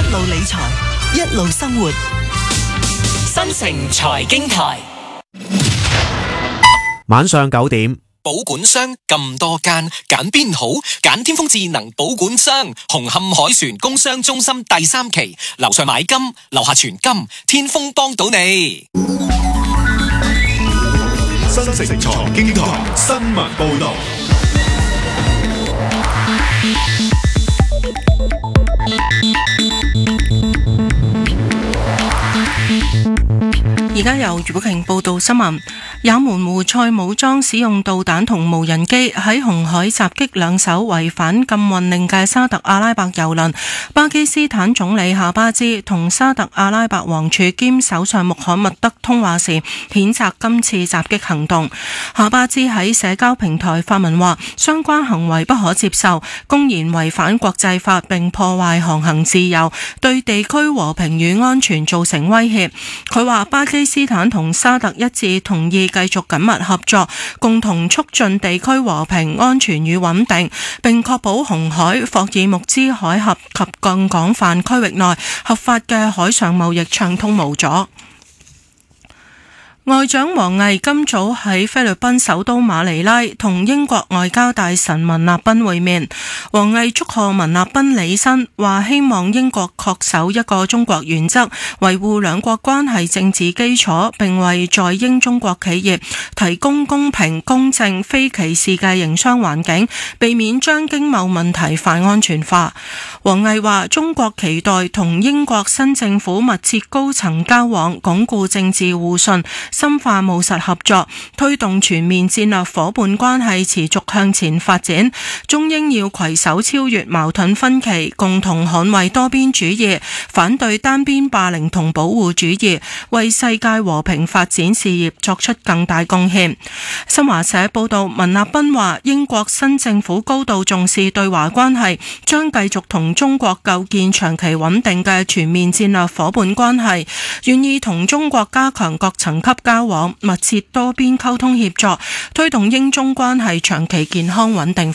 路理財，一路生活。 新城財經台， 晚上9點。 保管商咁多間，揀邊好？揀天風智能保管商，紅磡海船工商中心第3期，樓上買金，樓下存金，天風幫到你。 新城財經台新聞報道。 而家由余寶瓊報道新聞。也門胡塞武裝使用導彈同無人機喺紅海襲擊2艘違反禁運令嘅沙特阿拉伯郵輪。巴基斯坦總理夏巴茲同沙特阿拉伯王儲兼首相穆罕默德通話時，譴責今次襲擊行動。夏巴茲喺社交平台發文話，相關行為不可接受，公然違反國際法並破壞航行自由，對地區和平與安全造成威脅。佢話巴基斯坦同沙特一致同意繼續緊密合作，共同促進地區和平、安全與穩定，並確保紅海、霍爾木茲海峽及更廣泛區域內合法嘅海上貿易暢通無阻。外長王毅今早喺菲律賓首都馬尼拉同英國外交大臣文納賓會面。王毅祝賀文納賓履新，話希望英國恪守一個中國原則，維護兩國關係政治基礎，並為在英中國企業提供公平、公正、非歧視嘅營商環境，避免將經貿問題泛安全化。王毅話，中國期待同英國新政府密切高層交往，鞏固政治互信，深化務實合作，推動全面戰略夥伴關係持續向前發展。中英要攜手超越矛盾分歧，共同捍衛多邊主義，反對單邊霸凌同保護主義，為世界和平發展事業作出更大貢獻。新華社報道，文納賓話，英國新政府高度重視對華關係，將繼續同中國構建長期穩定嘅全面戰略夥伴關係，願意同中國加強各層級交往，密切多邊溝通協作，推動英中關係長期健康穩定